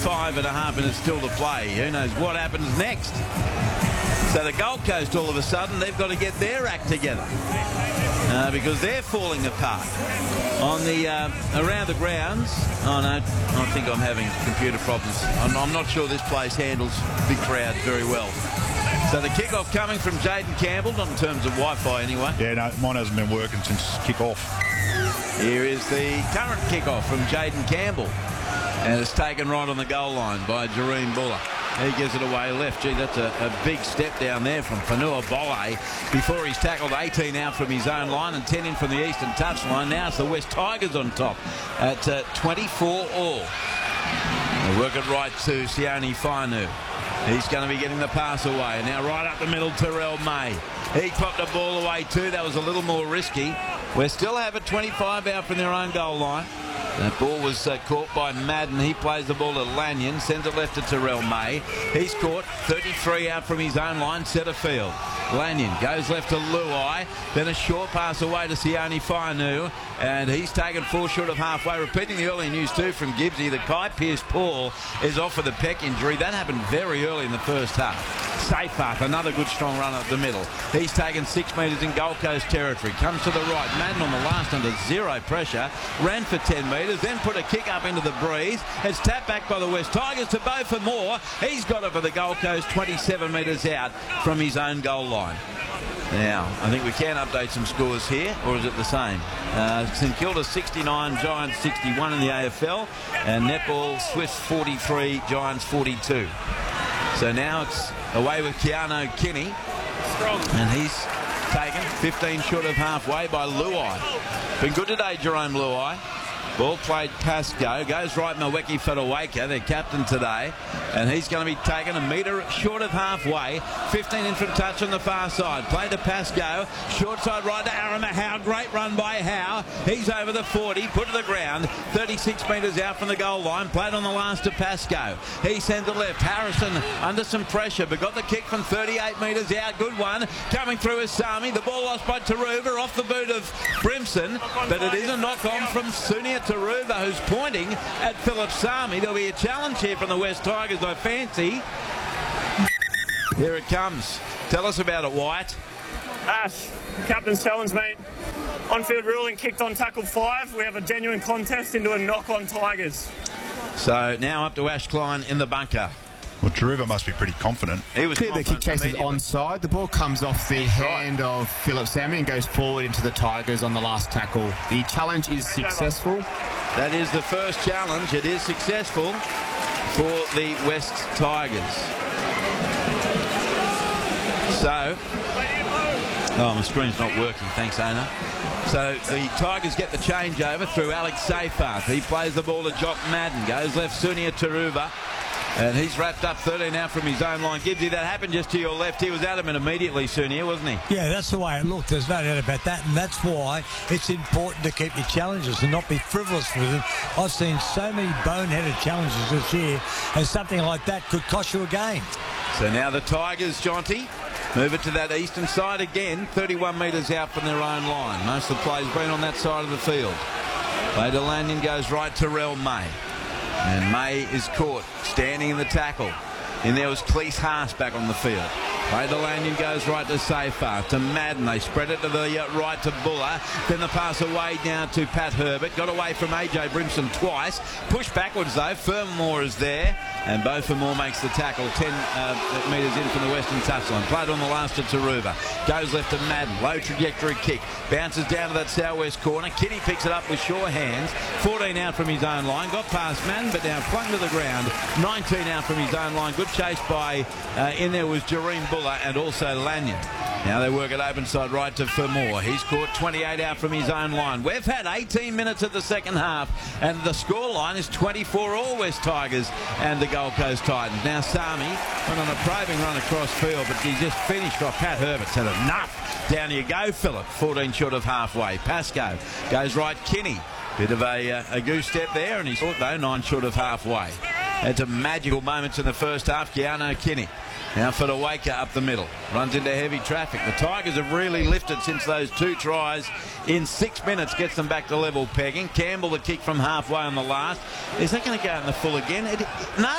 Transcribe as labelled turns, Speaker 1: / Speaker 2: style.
Speaker 1: 5.5 minutes still to play. Who knows what happens next? So the Gold Coast, all of a sudden, they've got to get their act together because they're falling apart. On the around the grounds, oh no, I think I'm having computer problems. I'm not sure this place handles big crowds very well. So the kickoff coming from Jaden Campbell, not in terms of Wi-Fi anyway.
Speaker 2: Yeah, no, mine hasn't been working since kick-off.
Speaker 1: Here is the current kickoff from Jaden Campbell. And it's taken right on the goal line by Jereen Buller. He gives it away left. Gee, that's a big step down there from Fanua Bolle before he's tackled 18 out from his own line and 10 in from the eastern touchline. Now it's the West Tigers on top at 24 all. They work it right to Sione Fainu. He's going to be getting the pass away. Now right up the middle, Terrell May. He popped the ball away too. That was a little more risky. We still have it 25 out from their own goal line. That ball was caught by Madden. He plays the ball to Lanyon, sends it left to Terrell May. He's caught 33 out from his own line, centre field. Lanyon goes left to Luai, then a short pass away to Sione Fainu, and he's taken 4 short of halfway. Repeating the early news too from Gibbsy, the Kai Pearce-Paul is off with a pec injury. That happened very early in the first half. Seyfarth, another good strong run up the middle. He's taken 6 metres in Gold Coast territory. Comes to the right. Madden on the last under zero pressure. Ran for 10 metres, then put a kick up into the breeze. It's tapped back by the West Tigers to Beau for more. He's got it for the Gold Coast, 27 metres out from his own goal line. Now, I think we can update some scores here, or is it the same? St Kilda 69, Giants 61 in the AFL, and netball Swifts 43, Giants 42. So now it's away with Keanu Kinney, and he's taken 15 short of halfway by Luai. Been good today, Jerome Luai. Ball played Pascoe, goes right Mweki Whenawake, their captain today, and he's going to be taken a metre short of halfway. 15 in from touch on the far side. Played to Pascoe, short side right to Arima Howe. Great run by Howe. He's over the 40, put to the ground. 36 metres out from the goal line. Played on the last to Pascoe. He sends it left. Harrison under some pressure, but got the kick from 38 metres out. Good one. Coming through is Sami. The ball lost by Taruva off the boot of Brimson, but it is a knock-on from Sunia Taruva, who's pointing at Philip Sami. There'll be a challenge here from the West Tigers, I fancy. Here it comes. Tell us about it, White.
Speaker 3: Ash, captain's challenge, mate. On-field ruling, kicked on tackle 5. We have a genuine contest into a knock-on Tigers.
Speaker 1: So now up to Ash Klein in the bunker.
Speaker 2: Well, Taruva must be pretty confident.
Speaker 1: He was
Speaker 4: The kick chase is onside. The ball comes off the hand of Philip Sami and goes forward into the Tigers on the last tackle. The challenge is successful.
Speaker 1: That is the first challenge. It is successful for the West Tigers. So, oh, my screen's not working. Thanks, Ona. So the Tigers get the changeover through Alex Seyfarth. He plays the ball to Jock Madden. Goes left, Sunia Taruva. And he's wrapped up 13 out from his own line. Gibbsy, that happened just to your left. He was adamant immediately, Sunia, wasn't he?
Speaker 5: Yeah, that's the way it looked. There's no doubt about that. And that's why it's important to keep your challenges and not be frivolous with them. I've seen so many boneheaded challenges this year, and something like that could cost you a game.
Speaker 1: So now the Tigers, Jonty, move it to that eastern side again. 31 metres out from their own line. Most of the play's been on that side of the field. Play to Lanyon, goes right to Terrell May. And May is caught standing in the tackle. And there was Cleese Haas back on the field. Play to Lanyon, goes right to Seyfarth, to Madden. They spread it to the right to Buller. Then the pass away down to Pat Herbert. Got away from AJ Brimson twice. Pushed backwards though. Fermor is there. And Beau Fermor makes the tackle 10 metres in from the western touchline. Played on the last to Taruva. Goes left to Madden. Low trajectory kick. Bounces down to that southwest corner. Kinney picks it up with sure hands. 14 out from his own line. Got past Madden, but now flung to the ground. 19 out from his own line. Good chase by, in there was Jereen Buller and also Lanyon. Now they work it open side right to Fermor. He's caught 28 out from his own line. We've had 18 minutes of the second half, and the scoreline is 24 all West Tigers and the Gold Coast Titans. Now Sami went on a probing run across field, but he just finished off. Pat Herbert said enough. Down you go, Philip. 14 short of halfway. Pascoe goes right. Kinney. Bit of a goose step there, and he's caught though 9 short of halfway. Had some magical moments in the first half. Keanu Kinney. Now for the Waker up the middle. Runs into heavy traffic. The Tigers have really lifted since those 2 tries in 6 minutes. Gets them back to level pegging. Campbell the kick from halfway on the last. Is that going to go in the full again? No.